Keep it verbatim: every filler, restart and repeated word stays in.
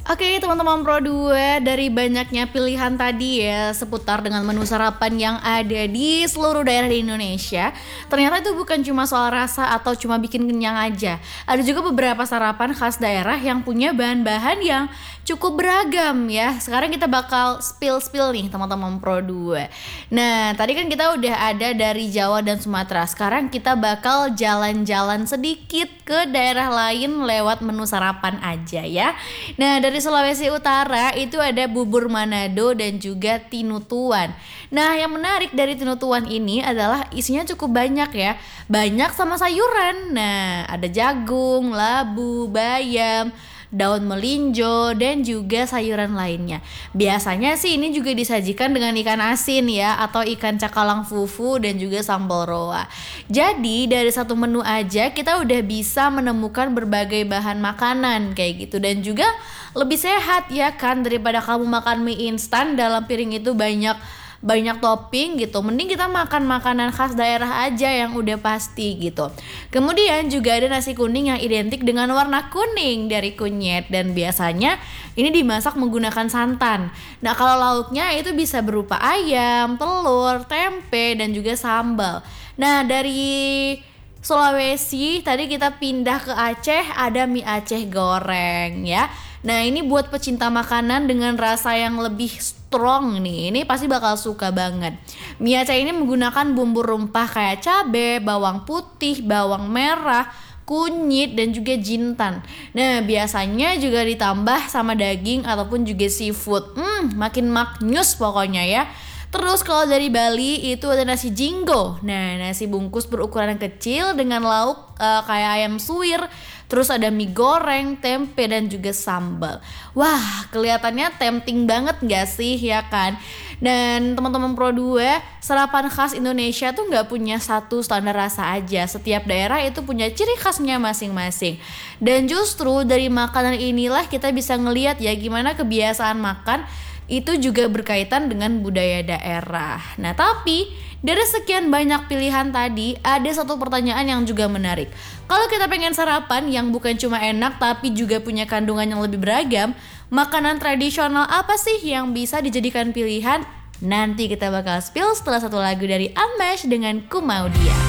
Oke teman-teman Pro dua, dari banyaknya pilihan tadi ya seputar dengan menu sarapan yang ada di seluruh daerah di Indonesia, ternyata itu bukan cuma soal rasa atau cuma bikin kenyang aja. Ada juga beberapa sarapan khas daerah yang punya bahan-bahan yang cukup beragam ya. Sekarang kita bakal spill-spill nih teman-teman Pro dua. Nah tadi kan kita udah ada dari Jawa dan Sumatera, sekarang kita bakal jalan-jalan sedikit ke daerah lain lewat menu sarapan aja ya. Nah dari Sulawesi Utara itu ada bubur Manado dan juga tinutuan. Nah yang menarik dari tinutuan ini adalah isinya cukup banyak ya, banyak sama sayuran. Nah ada jagung, labu, bayam, daun melinjo, dan juga sayuran lainnya. Biasanya sih ini juga disajikan dengan ikan asin ya, atau ikan cakalang fufu dan juga sambal roa. Jadi dari satu menu aja kita udah bisa menemukan berbagai bahan makanan kayak gitu, dan juga lebih sehat ya kan, daripada kamu makan mie instan dalam piring itu banyak banyak topping gitu. Mending kita makan makanan khas daerah aja yang udah pasti gitu. Kemudian juga ada nasi kuning yang identik dengan warna kuning dari kunyit, dan biasanya ini dimasak menggunakan santan. Nah kalau lauknya itu bisa berupa ayam, telur, tempe, dan juga sambal. Nah dari Sulawesi tadi kita pindah ke Aceh, ada mie Aceh goreng ya. Nah ini buat pecinta makanan dengan rasa yang lebih strong nih, ini pasti bakal suka banget. Mie Aceh ini menggunakan bumbu rempah kayak cabai, bawang putih, bawang merah, kunyit, dan juga jintan. Nah biasanya juga ditambah sama daging ataupun juga seafood. Hmm makin maknyus pokoknya ya. Terus kalau dari Bali itu ada nasi jinggo. Nah nasi bungkus berukuran kecil dengan lauk uh, kayak ayam suwir. Terus ada mie goreng, tempe, dan juga sambal. Wah kelihatannya tempting banget gak sih ya kan? Dan teman-teman Pro dua, sarapan khas Indonesia tuh gak punya satu standar rasa aja. Setiap daerah itu punya ciri khasnya masing-masing. Dan justru dari makanan inilah kita bisa ngelihat ya gimana kebiasaan makan itu juga berkaitan dengan budaya daerah. Nah tapi dari sekian banyak pilihan tadi, ada satu pertanyaan yang juga menarik. Kalau kita pengen sarapan yang bukan cuma enak tapi juga punya kandungan yang lebih beragam, makanan tradisional apa sih yang bisa dijadikan pilihan? Nanti kita bakal spill setelah satu lagu dari Unmesh dengan Ku Mau Dia.